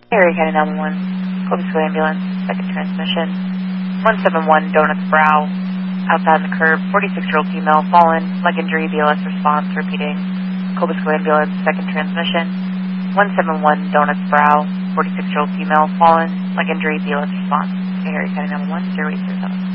Area County 911, Clovis School Ambulance, second transmission. 171 Donuts Brow, outside on the curb, 46-year-old female, fallen, leg injury, BLS response, repeating. Clovis School Ambulance, second transmission. 171 Donuts Brow, 46-year-old female, fallen, leg injury, BLS response. Area County 911, 0807.